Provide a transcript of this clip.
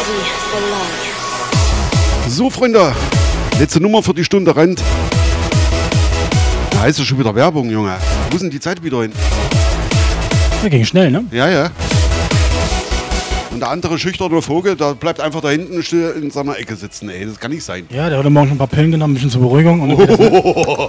So, Freunde, letzte Nummer für die Stunde rennt. Da ist ja schon wieder Werbung, Junge. Wo ist denn die Zeit wieder hin? Das ging schnell, ne? Ja, ja. Und der andere schüchterne Vogel, der bleibt einfach da hinten still in seiner Ecke sitzen, ey. Das kann nicht sein. Ja, der hat heute Morgen schon ein paar Pillen genommen, ein bisschen zur Beruhigung. Und